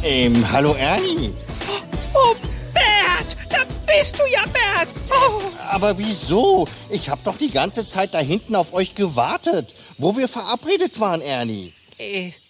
Hallo Ernie. Oh, Bert, da bist du ja, Bert. Oh. Aber wieso? Ich habe doch die ganze Zeit da hinten auf euch gewartet, wo wir verabredet waren, Ernie.